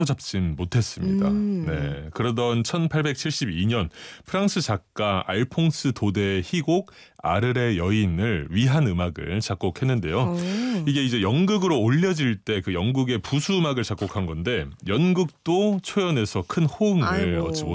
잡진 못했습니다. 네, 그러던 1872년 프랑스 작가 알퐁스 도데의 희곡 아르레 여인을 위한 음악을 작곡했는데요. 이게 이제 연극으로 올려질 때 그 영국의 부수 음악을 작곡한 건데 연극도 초연해서 큰 호응을 아이고. 얻지